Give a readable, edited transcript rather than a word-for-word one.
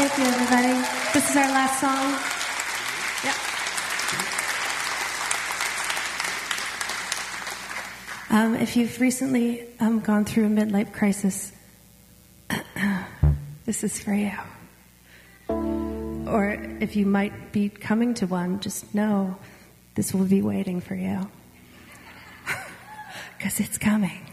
Thank you, everybody. This is our last song. Yep. If you've recently gone through a midlife crisis, this is for you. Or if you might be coming to one, just know this will be waiting for you. Because it's coming.